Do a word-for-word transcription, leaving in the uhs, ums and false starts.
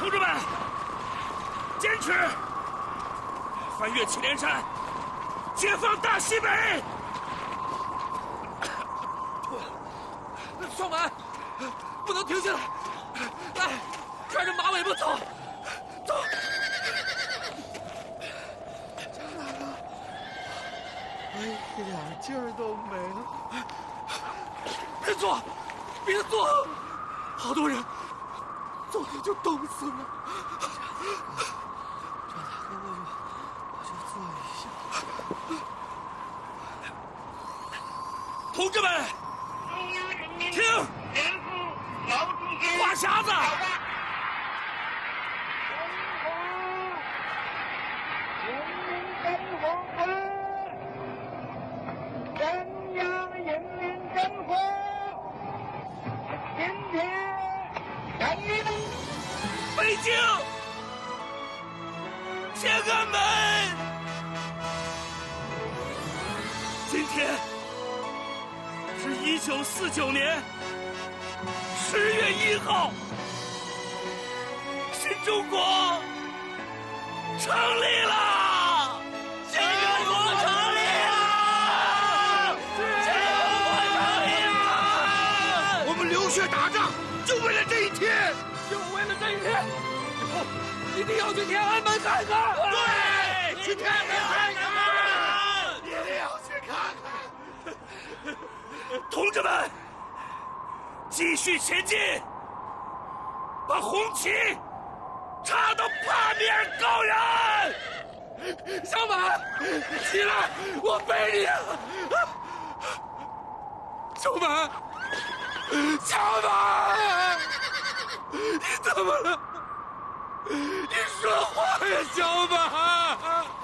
同志们，坚持！翻越祁连山，解放大西北！ 双满，不能停下来！来，拽着马尾巴走，走！ 江大哥，我一点劲儿都没了。 别坐，别坐！好多人昨天就冻死了。 张大哥，我就我就坐一下。 同志们，听，话匣子。北京，天安门！今天是一九四九年十月一号，新中国成立了！新中国成立了！新中国成立了！ 我们流血打仗，就为了这一天。 就为了这一天，以后一定要去天安门看看。 对，去天安门看看，一定要去看看。 同志们，继续前进，把红旗插到帕米尔高原。 小马，起来，我背你。小马，小马。你怎么了？你说话呀，小马！